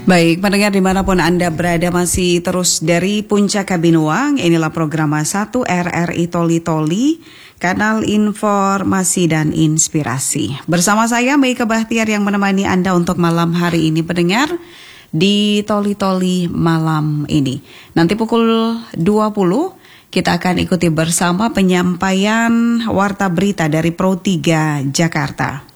Baik, pendengar dimanapun Anda berada masih terus dari Puncak Kabinuang. Inilah program 1 RRI Toli Toli, kanal informasi dan inspirasi. Bersama saya Meika Bahtiar yang menemani Anda untuk malam hari ini pendengar di Toli Toli malam ini. Nanti pukul 20 kita akan ikuti bersama penyampaian warta berita dari Pro 3 Jakarta.